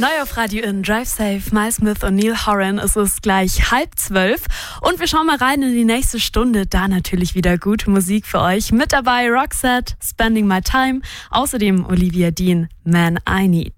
Neu auf Radio in Drive Safe, Miles Smith und Neil Horan. Es ist gleich 11:30 und wir schauen mal rein in die nächste Stunde. Da natürlich wieder gute Musik für euch. Mit dabei Roxette, Spending My Time, außerdem Olivia Dean, Man I Need.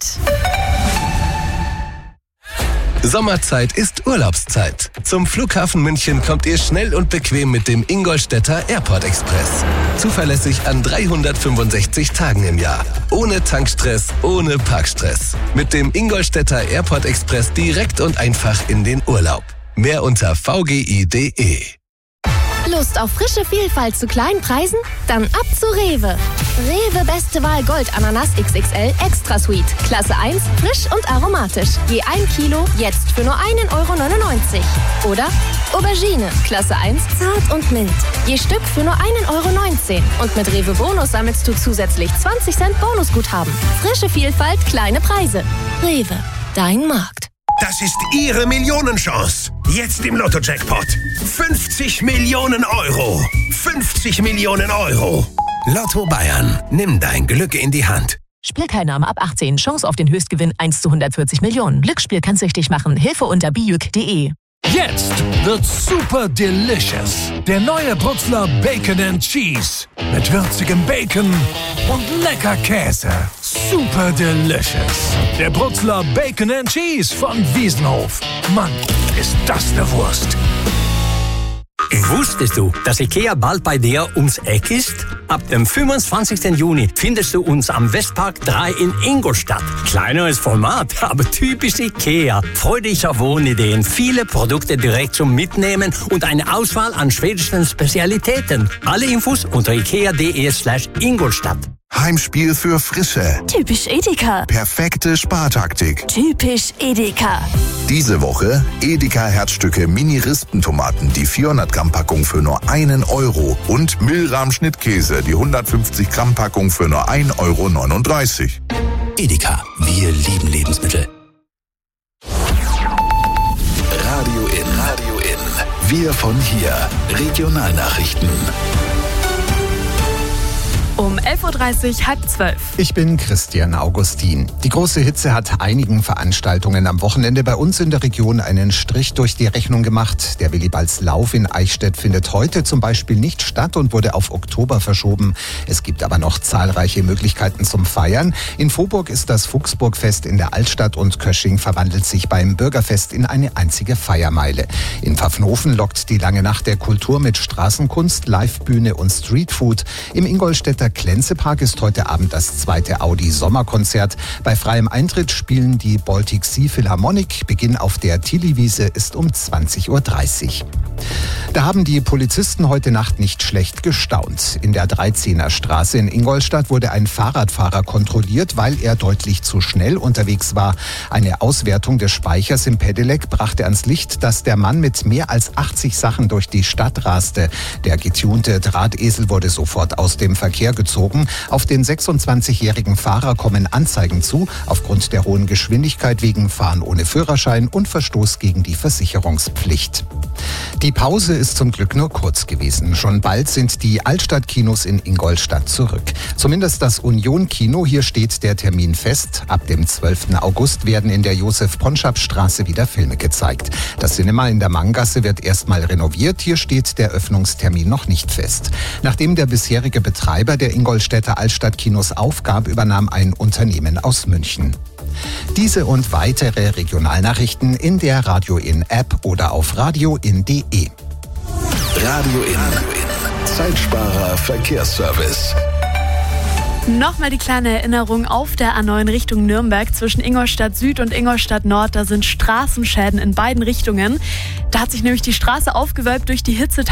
Sommerzeit ist Urlaubszeit. Zum Flughafen München kommt ihr schnell und bequem mit dem Ingolstädter Airport Express. Zuverlässig an 365 Tagen im Jahr. Ohne Tankstress, ohne Parkstress. Mit dem Ingolstädter Airport Express direkt und einfach in den Urlaub. Mehr unter vgi.de. Lust auf frische Vielfalt zu kleinen Preisen? Dann ab zu Rewe. Rewe Beste Wahl Gold Ananas XXL Extra Sweet. Klasse 1, frisch und aromatisch. Je 1 Kilo, jetzt für nur 1,99 €. Oder Aubergine, Klasse 1, zart und mild. Je Stück für nur 1,19 €. Und mit Rewe Bonus sammelst du zusätzlich 20 Cent Bonusguthaben. Frische Vielfalt, kleine Preise. Rewe, dein Markt. Das ist Ihre Millionenchance. Jetzt im Lotto-Jackpot. 50 Millionen €. 50 Millionen €. Lotto Bayern. Nimm dein Glück in die Hand. Spielteilnahme ab 18. Chance auf den Höchstgewinn 1:140 Millionen. Glücksspiel kann süchtig machen. Hilfe unter bijuk.de. Jetzt wird's super delicious. Der neue Brutzler Bacon and Cheese. Mit würzigem Bacon und lecker Käse. Super delicious. Der Brutzler Bacon and Cheese von Wiesenhof. Mann, ist das eine Wurst. Wusstest du, dass IKEA bald bei dir ums Eck ist? Ab dem 25. Juni findest du uns am Westpark 3 in Ingolstadt. Kleineres Format, aber typisch IKEA. Freu dich auf Wohnideen, viele Produkte direkt zum Mitnehmen und eine Auswahl an schwedischen Spezialitäten. Alle Infos unter ikea.de/Ingolstadt. Heimspiel für Frische. Typisch Edeka. Perfekte Spartaktik. Typisch Edeka. Diese Woche Edeka Herzstücke Mini-Rispentomaten, die 400 Gramm Packung für nur 1 € und Milram Schnittkäse, die 150 Gramm Packung für nur 1,39 €. Edeka, wir lieben Lebensmittel. Radio in. Wir von hier. Regionalnachrichten. Um 11:30 Uhr, 11:30. Ich bin Christian Augustin. Die große Hitze hat einigen Veranstaltungen am Wochenende bei uns in der Region einen Strich durch die Rechnung gemacht. Der Willibalds-Lauf in Eichstätt findet heute zum Beispiel nicht statt und wurde auf Oktober verschoben. Es gibt aber noch zahlreiche Möglichkeiten zum Feiern. In Vohburg ist das Fuchsburgfest in der Altstadt und Kösching verwandelt sich beim Bürgerfest in eine einzige Feiermeile. In Pfaffenhofen lockt die lange Nacht der Kultur mit Straßenkunst, Livebühne und Streetfood. Im Ingolstädter Klenzepark ist heute Abend das zweite Audi-Sommerkonzert. Bei freiem Eintritt spielen die Baltic Sea Philharmonic. Beginn auf der Tilly-Wiese ist um 20:30 Uhr. Da haben die Polizisten heute Nacht nicht schlecht gestaunt. In der 13er Straße in Ingolstadt wurde ein Fahrradfahrer kontrolliert, weil er deutlich zu schnell unterwegs war. Eine Auswertung des Speichers im Pedelec brachte ans Licht, dass der Mann mit mehr als 80 Sachen durch die Stadt raste. Der getunte Drahtesel wurde sofort aus dem Verkehr gezogen. Auf den 26-jährigen Fahrer kommen Anzeigen zu, aufgrund der hohen Geschwindigkeit wegen Fahren ohne Führerschein und Verstoß gegen die Versicherungspflicht. Die Pause ist zum Glück nur kurz gewesen. Schon bald sind die Altstadtkinos in Ingolstadt zurück. Zumindest das Union-Kino, hier steht der Termin fest. Ab dem 12. August werden in der Josef-Ponschap-Straße wieder Filme gezeigt. Das Cinema in der Manggasse wird erstmal renoviert. Hier steht der Öffnungstermin noch nicht fest. Nachdem der bisherige Betreiber der Ingolstädter Altstadtkinos aufgab, übernahm ein Unternehmen aus München. Diese und weitere Regionalnachrichten in der Radio In App oder auf radioin.de. Radio in. Zeitsparer Verkehrsservice. Nochmal die kleine Erinnerung auf der A9 Richtung Nürnberg zwischen Ingolstadt Süd und Ingolstadt Nord. Da sind Straßenschäden in beiden Richtungen. Da hat sich nämlich die Straße aufgewölbt durch die Hitze.